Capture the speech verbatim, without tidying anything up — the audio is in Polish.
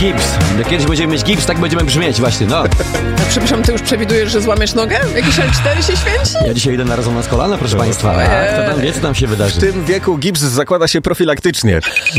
gips. Jak kiedyś będziemy mieć gips, tak będziemy brzmieć właśnie, no. A przepraszam, ty już przewidujesz, że złamiesz nogę? Jakiś L cztery się święci? Ja dzisiaj idę na rezonans kolana, proszę państwa. A kto tam wie, co tam się wydarzy? W tym wieku gips zakłada się profilaktycznie.